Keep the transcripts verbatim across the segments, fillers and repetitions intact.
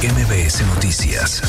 M B S Noticias.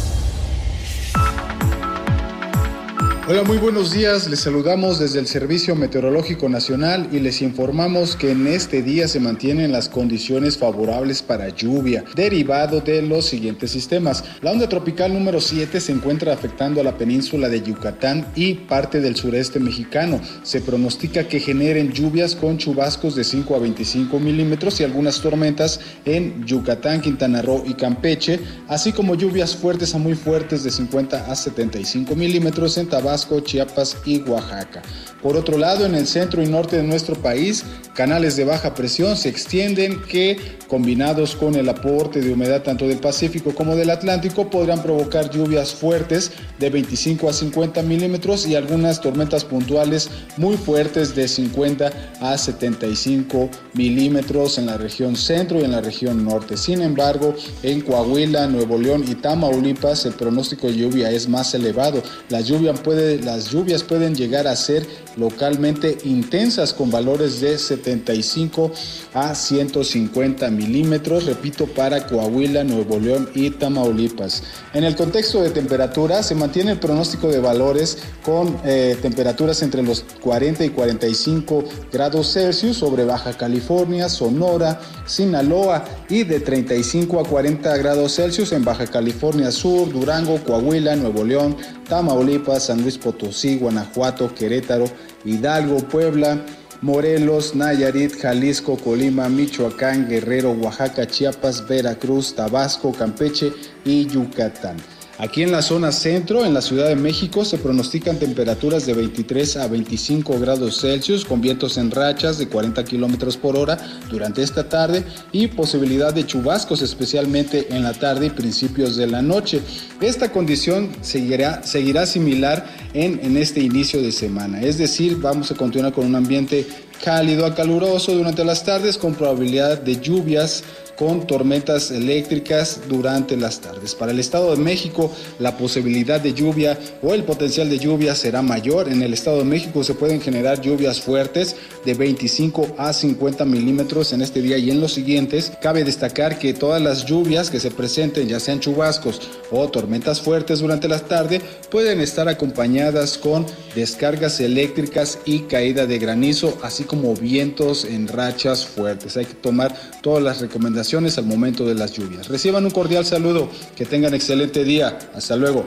Hola, muy buenos días. Les saludamos desde el Servicio Meteorológico Nacional y les informamos que en este día se mantienen las condiciones favorables para lluvia, derivado de los siguientes sistemas. La onda tropical número siete se encuentra afectando a la península de Yucatán y parte del sureste mexicano. Se pronostica que generen lluvias con chubascos de cinco a veinticinco milímetros y algunas tormentas en Yucatán, Quintana Roo y Campeche, así como lluvias fuertes a muy fuertes de cincuenta a setenta y cinco milímetros en Tabasco, Chiapas y Oaxaca. Por otro lado, en el centro y norte de nuestro país, canales de baja presión se extienden que, combinados con el aporte de humedad tanto del Pacífico como del Atlántico, podrán provocar lluvias fuertes de veinticinco a cincuenta milímetros y algunas tormentas puntuales muy fuertes de cincuenta a setenta y cinco milímetros en la región centro y en la región norte. Sin embargo, en Coahuila, Nuevo León y Tamaulipas, el pronóstico de lluvia es más elevado. La lluvia puede, las lluvias pueden llegar a ser localmente intensas con valores de setenta y cinco a ciento cincuenta milímetros, repito, para Coahuila, Nuevo León y Tamaulipas. En el contexto de temperatura, se mantiene el pronóstico de valores con eh, temperaturas entre los cuarenta y cuarenta y cinco grados Celsius sobre Baja California, Sonora, Sinaloa y de treinta y cinco a cuarenta grados Celsius en Baja California Sur, Durango, Coahuila, Nuevo León, Tamaulipas, San Luis Potosí, Guanajuato, Querétaro, Hidalgo, Puebla, Morelos, Nayarit, Jalisco, Colima, Michoacán, Guerrero, Oaxaca, Chiapas, Veracruz, Tabasco, Campeche y Yucatán. Aquí en la zona centro, en la Ciudad de México, se pronostican temperaturas de veintitrés a veinticinco grados Celsius con vientos en rachas de cuarenta kilómetros por hora durante esta tarde y posibilidad de chubascos, especialmente en la tarde y principios de la noche. Esta condición seguirá, seguirá similar en, en este inicio de semana, es decir, vamos a continuar con un ambiente cálido a caluroso durante las tardes con probabilidad de lluvias con tormentas eléctricas durante las tardes. Para el Estado de México, la posibilidad de lluvia o el potencial de lluvia será mayor. En el Estado de México se pueden generar lluvias fuertes de veinticinco a cincuenta milímetros en este día y en los siguientes. Cabe destacar que todas las lluvias que se presenten, ya sean chubascos o tormentas fuertes durante la tarde, pueden estar acompañadas con descargas eléctricas y caída de granizo, así como vientos en rachas fuertes. Hay que tomar todas las recomendaciones al momento de las lluvias. Reciban un cordial saludo, que tengan excelente día. Hasta luego.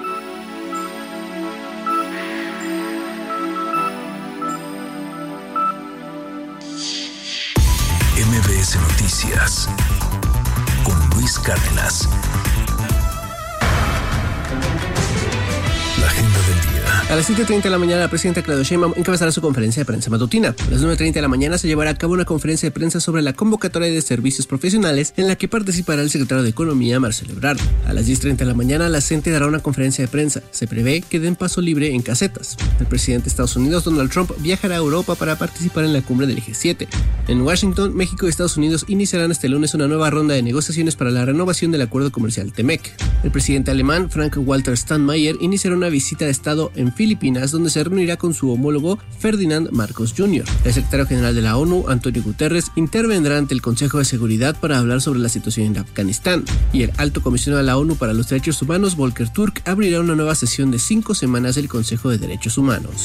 M B S Noticias con Luis Cárdenas. La agenda del día. A las siete treinta de la mañana, la presidenta Claudia Sheinbaum encabezará su conferencia de prensa matutina. A las nueve treinta de la mañana se llevará a cabo una conferencia de prensa sobre la convocatoria de servicios profesionales en la que participará el secretario de Economía, Marcelo Ebrard. A las diez treinta de la mañana, la CENTE dará una conferencia de prensa. Se prevé que den paso libre en casetas. El presidente de Estados Unidos, Donald Trump, viajará a Europa para participar en la cumbre del G siete. En Washington, México y Estados Unidos iniciarán este lunes una nueva ronda de negociaciones para la renovación del acuerdo comercial TEMEC. El presidente alemán, Frank-Walter Steinmeier, iniciará una visita de Estado en Filipinas, donde se reunirá con su homólogo Ferdinand Marcos junior El secretario general de la ONU, Antonio Guterres, intervendrá ante el Consejo de Seguridad para hablar sobre la situación en Afganistán. Y el alto comisionado de la ONU para los Derechos Humanos, Volker Turk, abrirá una nueva sesión de cinco semanas del Consejo de Derechos Humanos.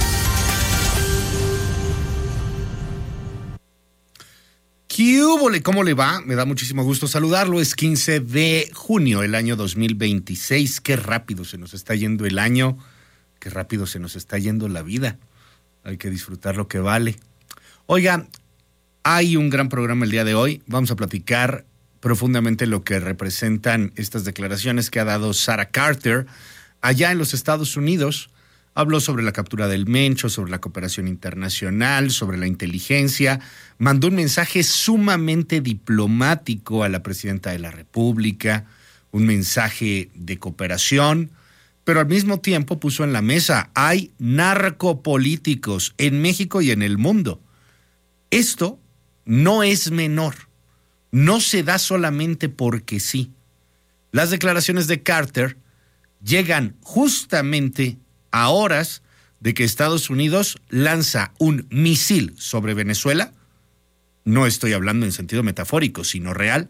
¿Qué hubo? ¿Cómo le va? Me da muchísimo gusto saludarlo. Es quince de junio del año dos mil veintiséis. Qué rápido se nos está yendo el año. Qué rápido se nos está yendo la vida. Hay que disfrutar lo que vale. Oiga, hay un gran programa el día de hoy. Vamos a platicar profundamente lo que representan estas declaraciones que ha dado Sarah Carter allá en los Estados Unidos. Habló sobre la captura del Mencho, sobre la cooperación internacional, sobre la inteligencia. Mandó un mensaje sumamente diplomático a la presidenta de la República, un mensaje de cooperación, pero al mismo tiempo puso en la mesa, hay narcopolíticos en México y en el mundo. Esto no es menor, no se da solamente porque sí. Las declaraciones de Carter llegan justamente a horas de que Estados Unidos lanza un misil sobre Venezuela. No estoy hablando en sentido metafórico, sino real.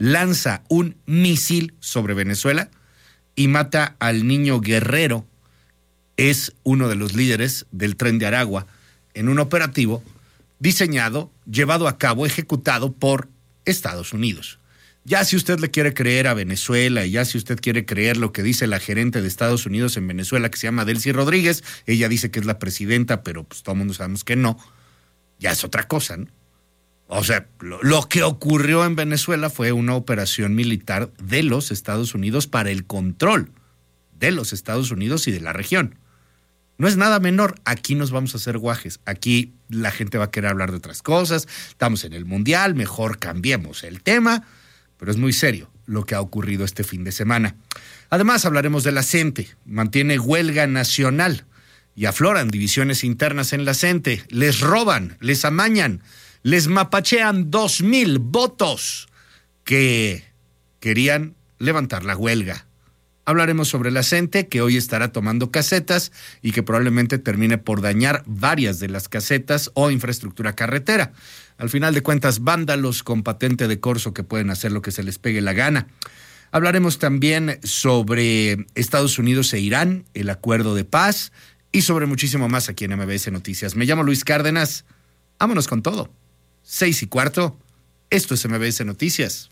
lanza un misil sobre Venezuela y mata al niño Guerrero. Es uno de los líderes del Tren de Aragua en un operativo diseñado, llevado a cabo, ejecutado por Estados Unidos. Ya si usted le quiere creer a Venezuela y ya si usted quiere creer lo que dice la gerente de Estados Unidos en Venezuela, que se llama Delcy Rodríguez, ella dice que es la presidenta, pero pues todo el mundo sabemos que no, ya es otra cosa, ¿no? O sea, lo, lo que ocurrió en Venezuela fue una operación militar de los Estados Unidos para el control de los Estados Unidos y de la región. No es nada menor. Aquí nos vamos a hacer guajes. Aquí la gente va a querer hablar de otras cosas. Estamos en el Mundial, mejor cambiemos el tema. Pero es muy serio lo que ha ocurrido este fin de semana. Además, hablaremos de la CENTE. Mantiene huelga nacional y afloran divisiones internas en la CENTE. Les roban, les amañan, les mapachean dos mil votos que querían levantar la huelga. Hablaremos sobre la CENTE, que hoy estará tomando casetas y que probablemente termine por dañar varias de las casetas o infraestructura carretera. Al final de cuentas, vándalos con patente de corso que pueden hacer lo que se les pegue la gana. Hablaremos también sobre Estados Unidos e Irán, el acuerdo de paz y sobre muchísimo más aquí en M B S Noticias. Me llamo Luis Cárdenas. Vámonos con todo. Seis y cuarto. Esto es M B S Noticias.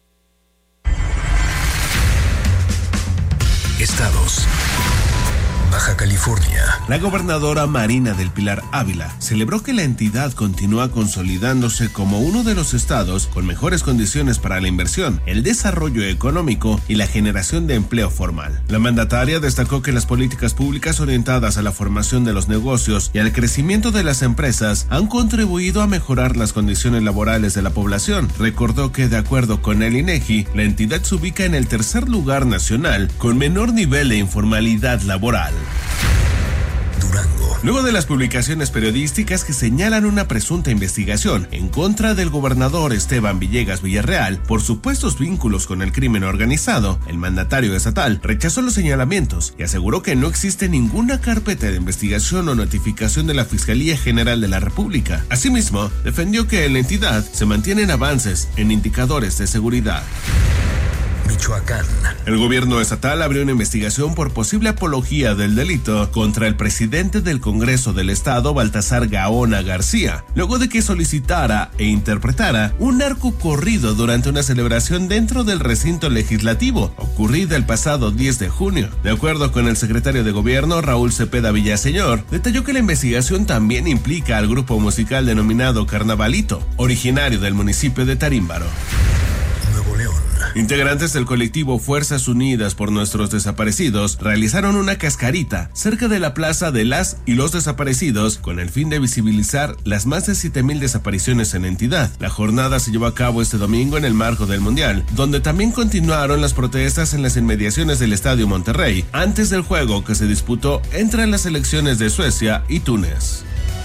Estados. Baja California. La gobernadora Marina del Pilar Ávila celebró que la entidad continúa consolidándose como uno de los estados con mejores condiciones para la inversión, el desarrollo económico y la generación de empleo formal. La mandataria destacó que las políticas públicas orientadas a la formación de los negocios y al crecimiento de las empresas han contribuido a mejorar las condiciones laborales de la población. Recordó que, de acuerdo con el INEGI, la entidad se ubica en el tercer lugar nacional con menor nivel de informalidad laboral. Durango. Luego de las publicaciones periodísticas que señalan una presunta investigación en contra del gobernador Esteban Villegas Villarreal por supuestos vínculos con el crimen organizado, el mandatario estatal rechazó los señalamientos y aseguró que no existe ninguna carpeta de investigación o notificación de la Fiscalía General de la República. Asimismo, defendió que en la entidad se mantienen avances en indicadores de seguridad. Michoacán. El gobierno estatal abrió una investigación por posible apología del delito contra el presidente del Congreso del Estado, Baltasar Gaona García, luego de que solicitara e interpretara un narco corrido durante una celebración dentro del recinto legislativo, ocurrida el pasado diez de junio. De acuerdo con el secretario de Gobierno, Raúl Cepeda Villaseñor, detalló que la investigación también implica al grupo musical denominado Carnavalito, originario del municipio de Tarímbaro. Integrantes del colectivo Fuerzas Unidas por Nuestros Desaparecidos realizaron una cascarita cerca de la Plaza de las y los Desaparecidos con el fin de visibilizar las más de siete mil desapariciones en la entidad. La jornada se llevó a cabo este domingo en el marco del Mundial, donde también continuaron las protestas en las inmediaciones del Estadio Monterrey, antes del juego que se disputó entre las selecciones de Suecia y Túnez.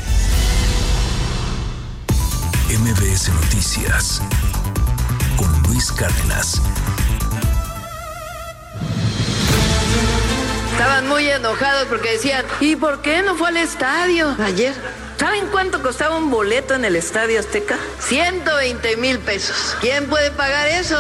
M B S Noticias con Luis Cárdenas. Estaban muy enojados porque decían, ¿y por qué no fue al estadio ayer? ¿Saben cuánto costaba un boleto en el Estadio Azteca? ciento veinte mil pesos. ¿Quién puede pagar eso?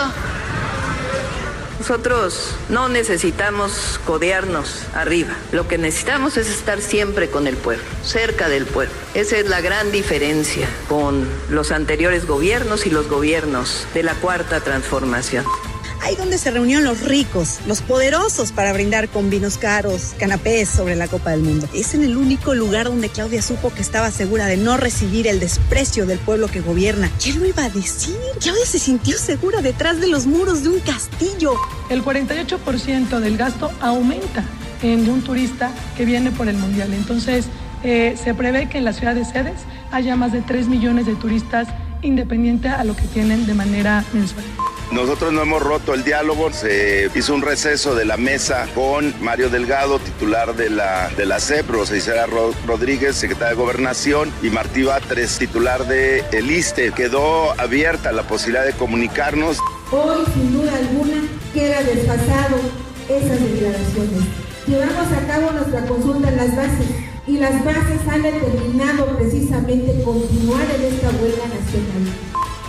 Nosotros no necesitamos codearnos arriba. Lo que necesitamos es estar siempre con el pueblo, cerca del pueblo. Esa es la gran diferencia con los anteriores gobiernos y los gobiernos de la Cuarta Transformación. Ahí donde se reunieron los ricos, los poderosos para brindar con vinos caros, canapés sobre la Copa del Mundo. Es en el único lugar donde Claudia supo que estaba segura de no recibir el desprecio del pueblo que gobierna. ¿Quién lo iba a decir? Claudia se sintió segura detrás de los muros de un castillo. El cuarenta y ocho por ciento del gasto aumenta en un turista que viene por el Mundial. Entonces, eh, se prevé que en la ciudad de sedes haya más de tres millones de turistas independiente a lo que tienen de manera mensual. Nosotros no hemos roto el diálogo, se hizo un receso de la mesa con Mario Delgado, titular de la, de la C E P, Rosa Isela Rodríguez, secretaria de Gobernación, y Martí Batres, titular de el ISSSTE. Quedó abierta la posibilidad de comunicarnos. Hoy, sin duda alguna, queda desfasado esas declaraciones. Llevamos a cabo nuestra consulta en las bases y las bases han determinado precisamente continuar en esta huelga nacional.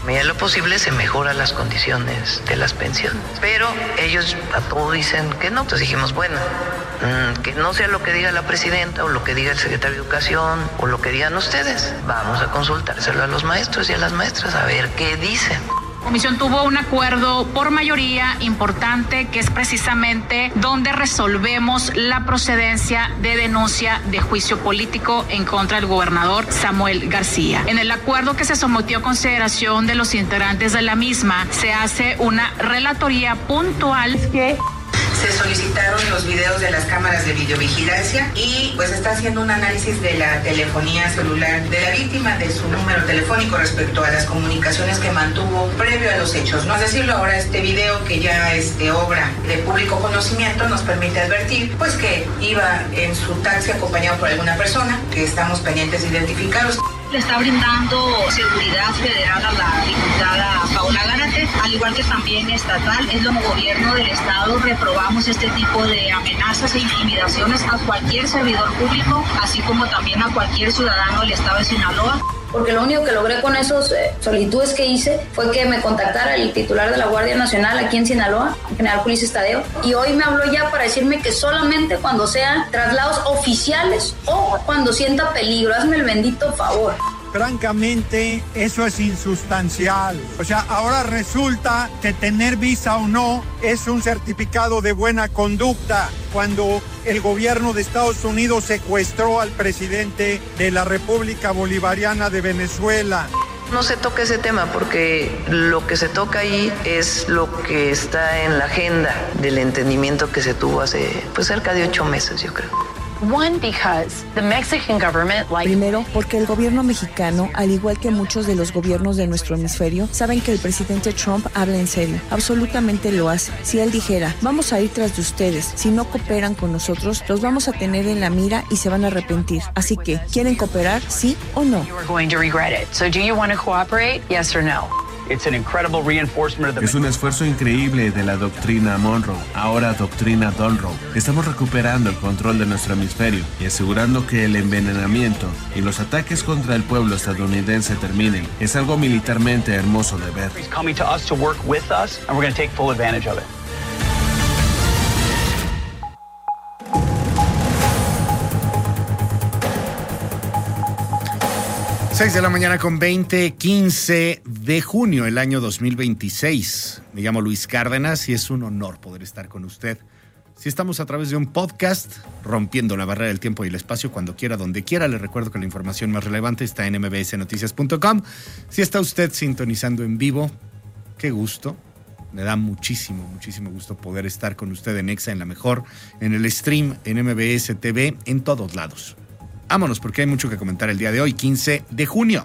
medida de lo posible se mejoran las condiciones de las pensiones. Pero ellos a todo dicen que no. Entonces dijimos, bueno, mmm, que no sea lo que diga la presidenta o lo que diga el secretario de Educación o lo que digan ustedes. Vamos a consultárselo a los maestros y a las maestras a ver qué dicen. La comisión tuvo un acuerdo por mayoría importante, que es precisamente donde resolvemos la procedencia de denuncia de juicio político en contra del gobernador Samuel García. En el acuerdo que se sometió a consideración de los integrantes de la misma, se hace una relatoría puntual que... Se solicitaron los videos de las cámaras de videovigilancia y pues está haciendo un análisis de la telefonía celular de la víctima, de su número telefónico respecto a las comunicaciones que mantuvo previo a los hechos. No es decirlo, ahora este video que ya es de obra de público conocimiento nos permite advertir pues que iba en su taxi acompañado por alguna persona que estamos pendientes de identificarlos. Le está brindando seguridad federal a la diputada Paola Gárate, al igual que también estatal. Es como gobierno del estado reprobamos este tipo de amenazas e intimidaciones a cualquier servidor público, así como también a cualquier ciudadano del estado de Sinaloa. Porque lo único que logré con esas eh, solicitudes que hice fue que me contactara el titular de la Guardia Nacional aquí en Sinaloa, el general Ulises Tadeo, y hoy me habló ya para decirme que solamente cuando sean traslados oficiales o cuando sienta peligro. Hazme el bendito favor. Francamente, eso es insustancial. O sea, ahora resulta que tener visa o no es un certificado de buena conducta, cuando el gobierno de Estados Unidos secuestró al presidente de la República Bolivariana de Venezuela. No se toca ese tema porque lo que se toca ahí es lo que está en la agenda del entendimiento que se tuvo hace pues cerca de ocho meses, yo creo. One, because the Mexican government, like... Primero, porque el gobierno mexicano, al igual que muchos de los gobiernos de nuestro hemisferio, saben que el presidente Trump habla en serio. Absolutamente lo hace. Si él dijera, vamos a ir tras de ustedes, si no cooperan con nosotros, los vamos a tener en la mira y se van a arrepentir. Así que, ¿quieren cooperar, sí o no? You are going to regret it. So do you want to cooperate? Yes or no? Es un esfuerzo increíble de la doctrina Monroe, ahora doctrina Donroe. Estamos recuperando el control de nuestro hemisferio y asegurando que el envenenamiento y los ataques contra el pueblo estadounidense terminen. Es algo militarmente hermoso de ver. seis de la mañana con veinte, quince de junio del año dos mil veintiséis. Me llamo Luis Cárdenas y es un honor poder estar con usted. Si estamos a través de un podcast, rompiendo la barrera del tiempo y el espacio, cuando quiera, donde quiera, le recuerdo que la información más relevante está en eme be ese noticias punto com. Si está usted sintonizando en vivo, qué gusto. Me da muchísimo, muchísimo gusto poder estar con usted en Exa, en la mejor, en el stream, en eme be ese te ve, en todos lados. Vámonos, porque hay mucho que comentar el día de hoy, quince de junio.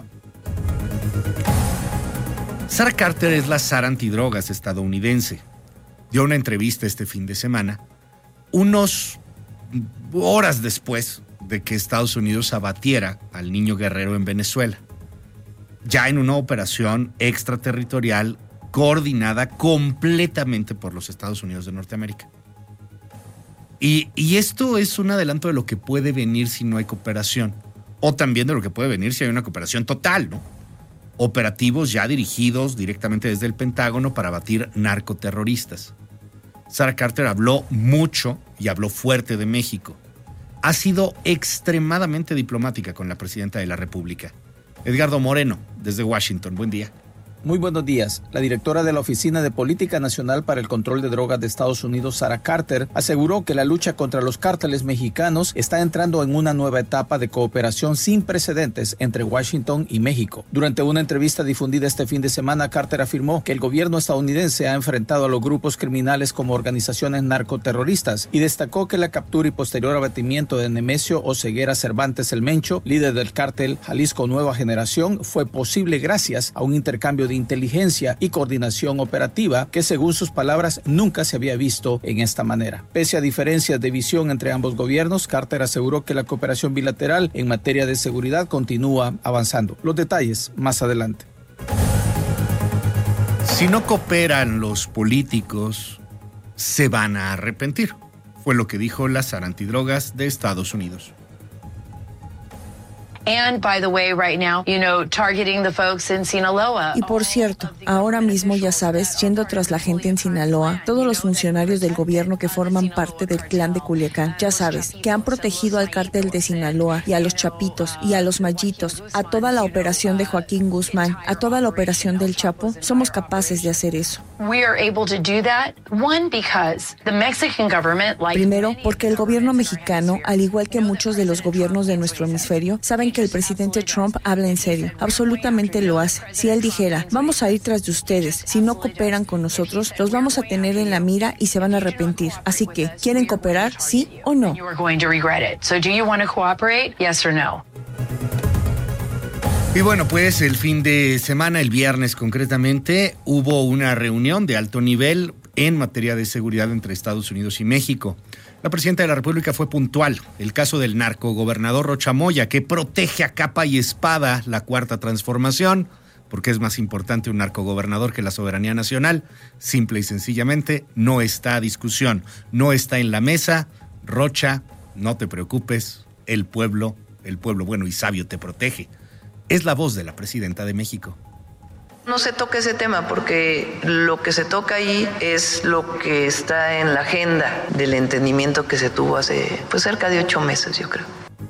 Sarah Carter es la Sara antidrogas estadounidense. Dio una entrevista este fin de semana, unos horas después de que Estados Unidos abatiera al niño guerrero en Venezuela, ya en una operación extraterritorial coordinada completamente por los Estados Unidos de Norteamérica. Y, y esto es un adelanto de lo que puede venir si no hay cooperación, o también de lo que puede venir si hay una cooperación total, ¿no? Operativos ya dirigidos directamente desde el Pentágono para abatir narcoterroristas. Sarah Carter habló mucho y habló fuerte de México. Ha sido extremadamente diplomática con la presidenta de la República. Edgardo Moreno, desde Washington, buen día. Muy buenos días. La directora de la Oficina de Política Nacional para el Control de Drogas de Estados Unidos, Sarah Carter, aseguró que la lucha contra los cárteles mexicanos está entrando en una nueva etapa de cooperación sin precedentes entre Washington y México. Durante una entrevista difundida este fin de semana, Carter afirmó que el gobierno estadounidense ha enfrentado a los grupos criminales como organizaciones narcoterroristas y destacó que la captura y posterior abatimiento de Nemesio Oseguera Cervantes el Mencho, líder del cártel Jalisco Nueva Generación, fue posible gracias a un intercambio de inteligencia y coordinación operativa que, según sus palabras, nunca se había visto en esta manera. Pese a diferencias de visión entre ambos gobiernos, Carter aseguró que la cooperación bilateral en materia de seguridad continúa avanzando. Los detalles más adelante. Si no cooperan los políticos, se van a arrepentir, fue lo que dijo la Sara antidrogas de Estados Unidos. And by the way, right now, you know, targeting the folks in Sinaloa. Y por cierto, ahora mismo, ya sabes, yendo tras la gente en Sinaloa, todos los funcionarios del gobierno que forman parte del clan de Culiacán, ya sabes, que han protegido al cártel de Sinaloa y a los Chapitos y a los Mayitos, a toda la operación de Joaquín Guzmán, a toda la operación del Chapo, somos capaces de hacer eso. We are able to do that, one, because the Mexican government, like... Primero, porque el gobierno mexicano, al igual que muchos de los gobiernos de nuestro hemisferio, saben que el presidente Trump habla en serio, absolutamente lo hace. Si él dijera, vamos a ir tras de ustedes, si no cooperan con nosotros, los vamos a tener en la mira y se van a arrepentir. Así que, ¿quieren cooperar, sí o no? You are going to regret it. So do you want to cooperate? Yes or no? Y bueno, pues el fin de semana, el viernes concretamente, hubo una reunión de alto nivel en materia de seguridad entre Estados Unidos y México. La presidenta de la República fue puntual. El caso del narcogobernador Rocha Moya, que protege a capa y espada la cuarta transformación, porque es más importante un narcogobernador que la soberanía nacional, simple y sencillamente no está a discusión, no está en la mesa. Rocha, no te preocupes, el pueblo, el pueblo bueno y sabio te protege. Es la voz de la presidenta de México. No se toca ese tema porque lo que se toca ahí es lo que está en la agenda del entendimiento que se tuvo hace pues cerca de ocho meses, yo creo.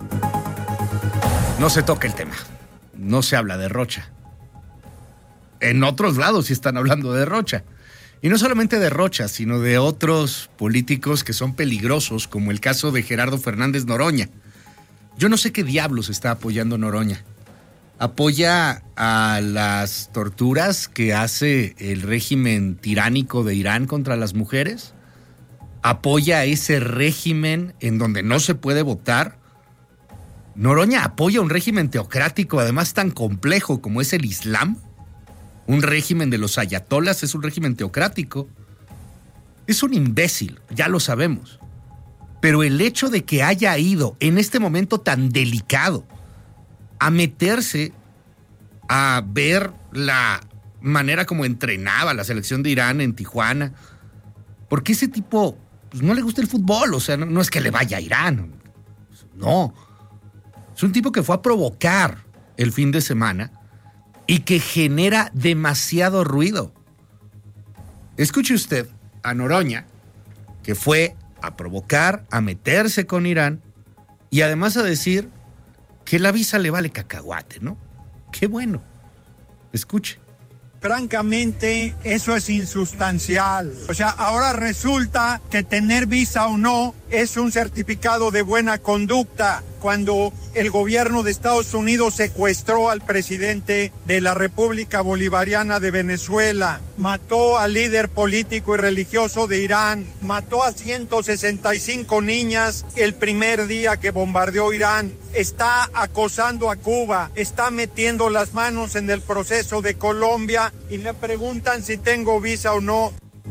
No se toca el tema, no se habla de Rocha. En otros lados sí están hablando de Rocha. Y no solamente de Rocha, sino de otros políticos que son peligrosos, como el caso de Gerardo Fernández Noroña. Yo no sé qué diablos está apoyando Noroña. Apoya a las torturas que hace el régimen tiránico de Irán contra las mujeres. Apoya a ese régimen en donde no se puede votar. Noroña apoya un régimen teocrático, además tan complejo como es el Islam. Un régimen de los ayatolas es un régimen teocrático. Es un imbécil, ya lo sabemos. Pero el hecho de que haya ido en este momento tan delicado a meterse a ver la manera como entrenaba la selección de Irán en Tijuana, porque ese tipo pues, no le gusta el fútbol, o sea, no, no es que le vaya a Irán, no. Es un tipo que fue a provocar el fin de semana y que genera demasiado ruido. Escuche usted a Noroña, que fue a provocar, a meterse con Irán y además a decir que la visa le vale cacahuate, ¿no? Qué bueno. Escuche. Francamente, eso es insustancial. O sea, ahora resulta que tener visa o no es un certificado de buena conducta. Cuando el gobierno de Estados Unidos secuestró al presidente de la República Bolivariana de Venezuela, mató al líder político y religioso de Irán, mató a ciento sesenta y cinco niñas el primer día que bombardeó Irán, está acosando a Cuba, está metiendo las manos en el proceso de Colombia y me preguntan si tengo visa o no.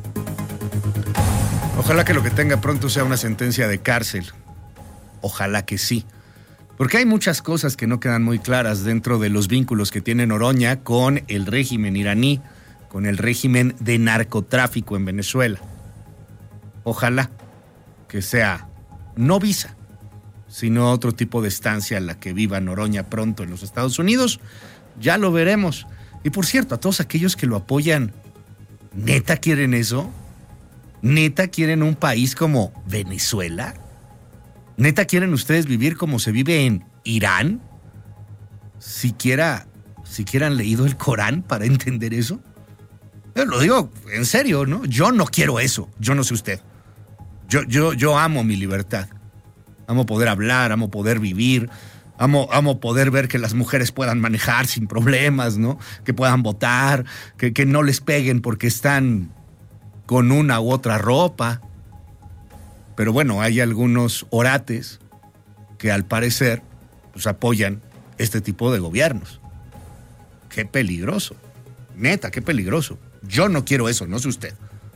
Ojalá que lo que tenga pronto sea una sentencia de cárcel. Ojalá que sí. Porque hay muchas cosas que no quedan muy claras dentro de los vínculos que tiene Noroña con el régimen iraní, con el régimen de narcotráfico en Venezuela. Ojalá que sea no visa, sino otro tipo de estancia en la que viva Noroña pronto en los Estados Unidos. Ya lo veremos. Y por cierto, a todos aquellos que lo apoyan, ¿neta quieren eso? ¿Neta quieren un país como Venezuela? ¿Neta quieren ustedes vivir como se vive en Irán? ¿Siquiera, siquiera han leído el Corán para entender eso? Yo lo digo en serio, ¿no? Yo no quiero eso. Yo no sé usted. Yo, yo, yo amo mi libertad. Amo poder hablar, amo poder vivir, amo, amo poder ver que las mujeres puedan manejar sin problemas, ¿no? Que puedan votar, que, que no les peguen porque están con una u otra ropa. Pero bueno, hay algunos orates que al parecer pues, apoyan este tipo de gobiernos. Qué peligroso. Neta, qué peligroso. Yo no quiero eso, no sé usted.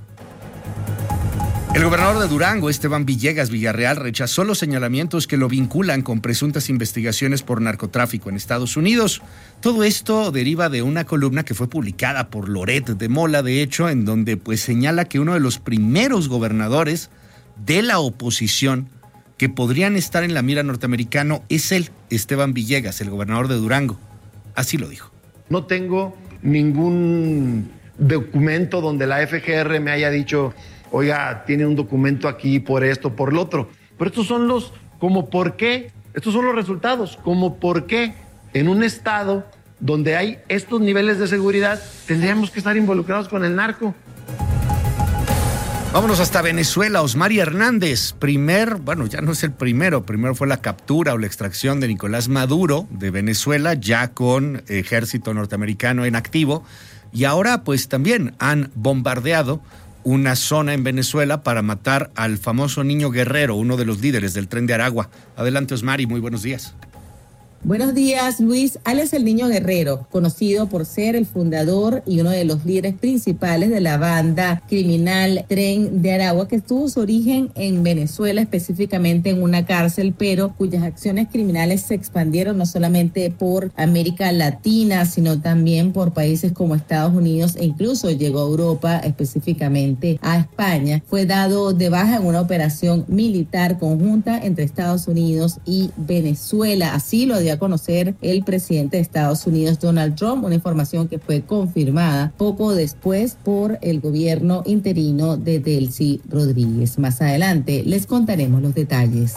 El gobernador de Durango, Esteban Villegas Villarreal, rechazó los señalamientos que lo vinculan con presuntas investigaciones por narcotráfico en Estados Unidos. Todo esto deriva de una columna que fue publicada por Loret de Mola, de hecho, en donde pues señala que uno de los primeros gobernadores de la oposición que podrían estar en la mira norteamericana es él, Esteban Villegas, el gobernador de Durango. Así lo dijo. No tengo ningún documento donde la F G R me haya dicho, oiga, tiene un documento aquí por esto, por lo otro. Pero estos son los, como por qué, estos son los resultados, como por qué en un estado donde hay estos niveles de seguridad tendríamos que estar involucrados con el narco. Vámonos hasta Venezuela. Osmari Hernández, primer, bueno, ya no es el primero, primero fue la captura o la extracción de Nicolás Maduro de Venezuela, ya con ejército norteamericano en activo, y ahora pues también han bombardeado una zona en Venezuela para matar al famoso Niño Guerrero, uno de los líderes del Tren de Aragua. Adelante, Osmari, muy buenos días. Buenos días, Luis. Alias el Niño Guerrero, conocido por ser el fundador y uno de los líderes principales de la banda criminal Tren de Aragua, que tuvo su origen en Venezuela, específicamente en una cárcel, pero cuyas acciones criminales se expandieron no solamente por América Latina, sino también por países como Estados Unidos e incluso llegó a Europa, específicamente a España. Fue dado de baja en una operación militar conjunta entre Estados Unidos y Venezuela. Así lo dio a conocer el presidente de Estados Unidos, Donald Trump, una información que fue confirmada poco después por el gobierno interino de Delcy Rodríguez. Más adelante les contaremos los detalles.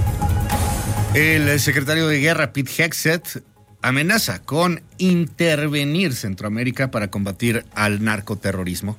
El secretario de Guerra, Pete Hegseth, amenaza con intervenir Centroamérica para combatir al narcoterrorismo.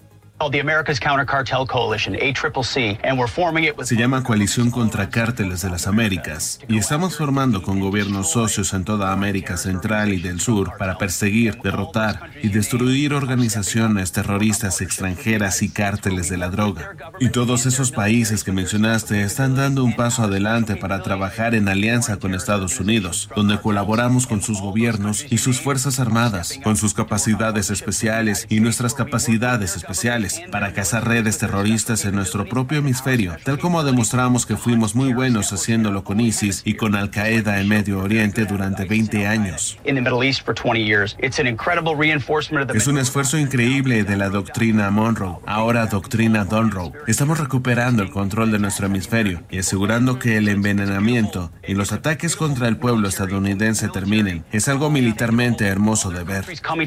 Se llama Coalición contra Cárteles de las Américas y estamos formando con gobiernos socios en toda América Central y del Sur para perseguir, derrotar y destruir organizaciones terroristas extranjeras y cárteles de la droga. Y todos esos países que mencionaste están dando un paso adelante para trabajar en alianza con Estados Unidos, donde colaboramos con sus gobiernos y sus fuerzas armadas, con sus capacidades especiales y nuestras capacidades especiales, para cazar redes terroristas en nuestro propio hemisferio, tal como demostramos que fuimos muy buenos haciéndolo con ISIS y con Al-Qaeda en Medio Oriente durante veinte años. Es un esfuerzo increíble de la doctrina Monroe, ahora doctrina Donroe. Estamos recuperando el control de nuestro hemisferio y asegurando que el envenenamiento y los ataques contra el pueblo estadounidense terminen. Es algo militarmente hermoso de ver.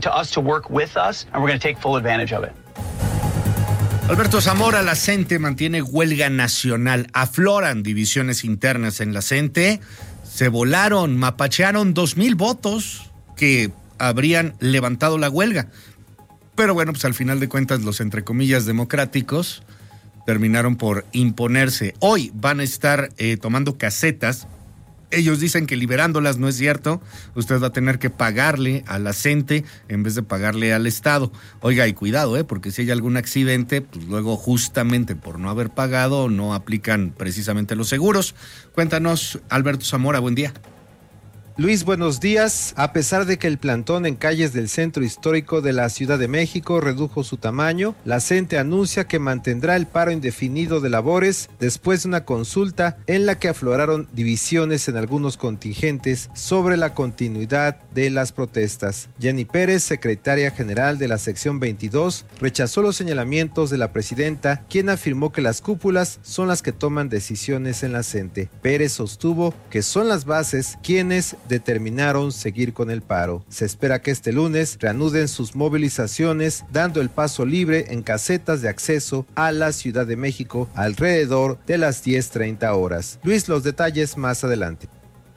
Alberto Zamora, la CENTE mantiene huelga nacional. Afloran divisiones internas en la CENTE. Se volaron, mapachearon dos mil votos que habrían levantado la huelga. Pero bueno, pues al final de cuentas los, entre comillas, democráticos terminaron por imponerse. Hoy van a estar eh, tomando casetas. Ellos dicen que liberándolas no es cierto. Usted va a tener que pagarle a la CENTE en vez de pagarle al Estado. Oiga, y cuidado, ¿eh? porque si hay algún accidente, pues luego justamente por no haber pagado no aplican precisamente los seguros. Cuéntanos, Alberto Zamora, buen día. Luis, buenos días. A pesar de que el plantón en calles del centro histórico de la Ciudad de México redujo su tamaño, la CENTE anuncia que mantendrá el paro indefinido de labores después de una consulta en la que afloraron divisiones en algunos contingentes sobre la continuidad de las protestas. Jenny Pérez, secretaria general de la sección veintidós, rechazó los señalamientos de la presidenta, quien afirmó que las cúpulas son las que toman decisiones en la CENTE. Pérez sostuvo que son las bases quienes determinaron seguir con el paro. Se espera que este lunes reanuden sus movilizaciones, dando el paso libre en casetas de acceso a la Ciudad de México alrededor de las diez treinta horas. Luis, los detalles más adelante.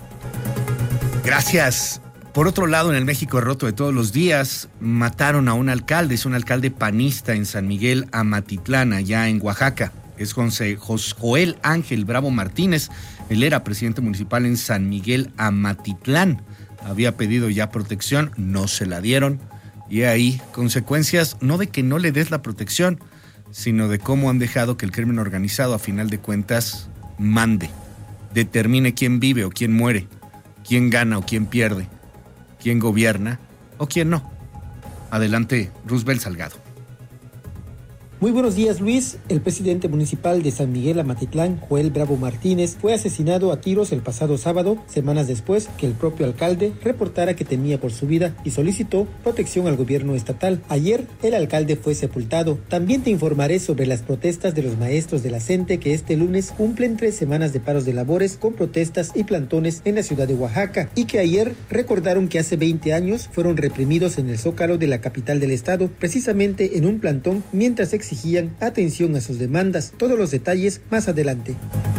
Gracias. Por otro lado, en el México roto de todos los días, mataron a un alcalde, es un alcalde panista en San Miguel Amatitlán, allá en Oaxaca. Es José Joel Ángel Bravo Martínez. Él era presidente municipal en San Miguel Amatitlán. Había pedido ya protección, no se la dieron. Y ahí, consecuencias no de que no le des la protección, sino de cómo han dejado que el crimen organizado, a final de cuentas, mande. Determine quién vive o quién muere, quién gana o quién pierde, quién gobierna o quién no. Adelante, Roosevelt Salgado. Muy buenos días, Luis. El presidente municipal de San Miguel Amatitlán, Joel Bravo Martínez, fue asesinado a tiros el pasado sábado, semanas después que el propio alcalde reportara que temía por su vida y solicitó protección al gobierno estatal. Ayer, el alcalde fue sepultado. También te informaré sobre las protestas de los maestros de la CENTE que este lunes cumplen tres semanas de paros de labores con protestas y plantones en la ciudad de Oaxaca y que ayer recordaron que hace veinte años fueron reprimidos en el Zócalo de la capital del estado, precisamente en un plantón mientras exigían atención a sus demandas. Todos los detalles más adelante.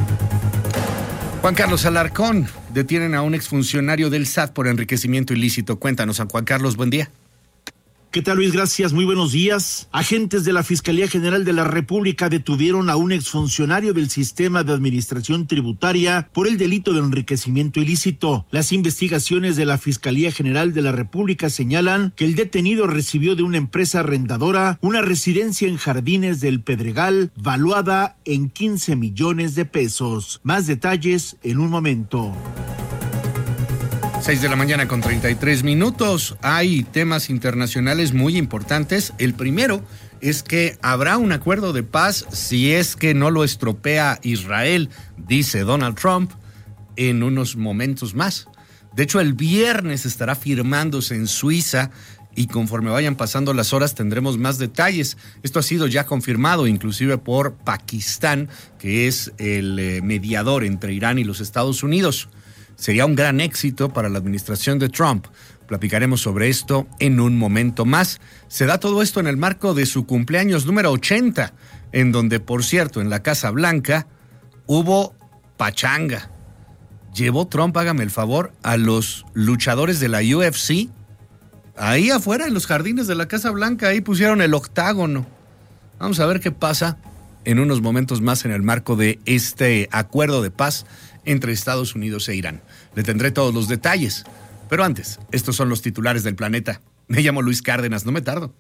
Juan Carlos Alarcón, detienen a un exfuncionario del S A T por enriquecimiento ilícito. Cuéntanos, San Juan Carlos, buen día. ¿Qué tal, Luis? Gracias, muy buenos días. Agentes de la Fiscalía General de la República detuvieron a un exfuncionario del Sistema de Administración Tributaria por el delito de enriquecimiento ilícito. Las investigaciones de la Fiscalía General de la República señalan que el detenido recibió de una empresa arrendadora una residencia en Jardines del Pedregal valuada en quince millones de pesos. Más detalles en un momento. seis de la mañana con treinta y tres minutos. Hay temas internacionales muy importantes. El primero es que habrá un acuerdo de paz si es que no lo estropea Israel, dice Donald Trump, en unos momentos más. De hecho, el viernes estará firmándose en Suiza y conforme vayan pasando las horas tendremos más detalles. Esto ha sido ya confirmado inclusive por Pakistán, que es el eh, mediador entre Irán y los Estados Unidos. Sería un gran éxito para la administración de Trump. Platicaremos sobre esto en un momento más. Se da todo esto en el marco de su cumpleaños número ochenta, en donde, por cierto, en la Casa Blanca hubo pachanga. Llevó Trump, hágame el favor, a los luchadores de la U F C. Ahí afuera, en los jardines de la Casa Blanca, ahí pusieron el octágono. Vamos a ver qué pasa en unos momentos más en el marco de este acuerdo de paz entre Estados Unidos e Irán. Le tendré todos los detalles, pero antes, estos son los titulares del planeta. Me llamo Luis Cárdenas, no me tardo.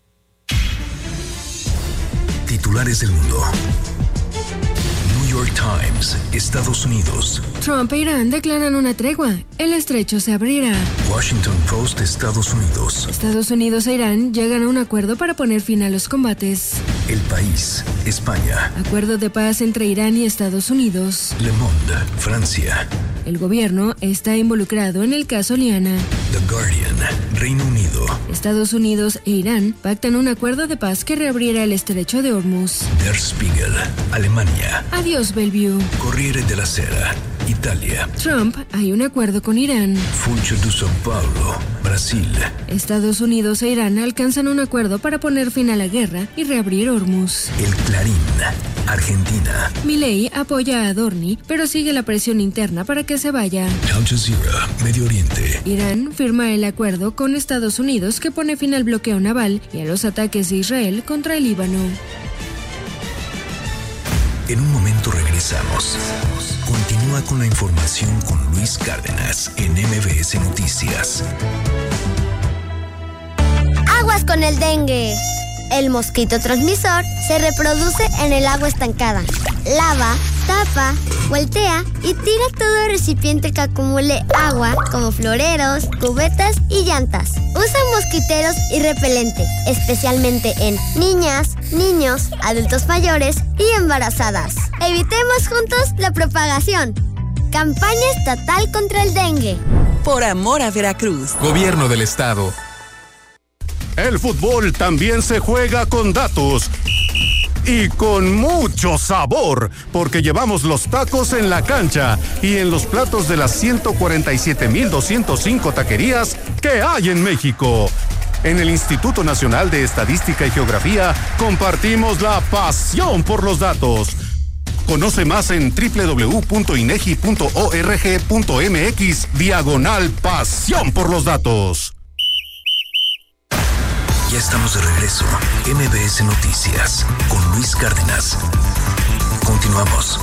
Titulares del mundo. New York Times, Estados Unidos. Trump e Irán declaran una tregua. El estrecho se abrirá. Washington Post, Estados Unidos. Estados Unidos e Irán llegan a un acuerdo para poner fin a los combates. El País, España. Acuerdo de paz entre Irán y Estados Unidos. Le Monde, Francia. El gobierno está involucrado en el caso Liana. The Guardian, Reino Unido. Estados Unidos e Irán pactan un acuerdo de paz que reabrirá el estrecho de Hormuz. Der Spiegel, Alemania. Adiós, Bellevue. Corriere della Sera, Italia. Trump, hay un acuerdo con Irán. Funcho de São Paulo, Brasil. Estados Unidos e Irán alcanzan un acuerdo para poner fin a la guerra y reabrir Hormuz. El Clarín, Argentina. Milei apoya a Adorni, pero sigue la presión interna para que se vaya. Al Jazeera, Medio Oriente. Irán firma el acuerdo con Estados Unidos que pone fin al bloqueo naval y a los ataques de Israel contra el Líbano. En un momento regresamos. Continúa con la información con Luis Cárdenas en M B S Noticias. Aguas con el dengue. El mosquito transmisor se reproduce en el agua estancada. Lava, tapa, voltea y tira todo recipiente que acumule agua, como floreros, cubetas y llantas. Usa mosquiteros y repelente, especialmente en niñas, niños, adultos mayores y embarazadas. Evitemos juntos la propagación. Campaña estatal contra el dengue. Por amor a Veracruz. Gobierno del Estado. El fútbol también se juega con datos y con mucho sabor, porque llevamos los tacos en la cancha y en los platos de las ciento cuarenta y siete mil doscientos cinco taquerías que hay en México. En el Instituto Nacional de Estadística y Geografía compartimos la pasión por los datos. Conoce más en doble u doble u doble u punto inegi punto org punto mx diagonal pasión por los datos. Ya estamos de regreso. M B S Noticias con Luis Cárdenas. Continuamos.